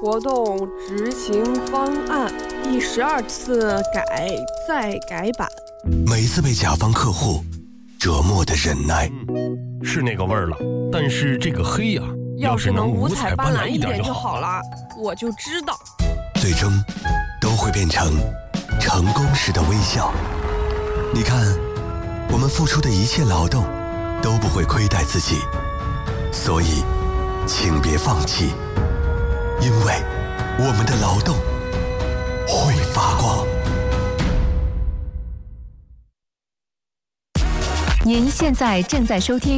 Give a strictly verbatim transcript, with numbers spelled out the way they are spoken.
活动执行方案第十二次改再改版。 每次被甲方客户折磨的忍耐， 嗯，是那个味儿了。但是这个黑呀、啊， 要是能五彩斑斓一点就好了，我就知道。 最终都会变成成功时的微笑。你看，我们付出的一切劳动都不会亏待自己，所以请别放弃，因为我们的劳动会发光。 您现在正在收听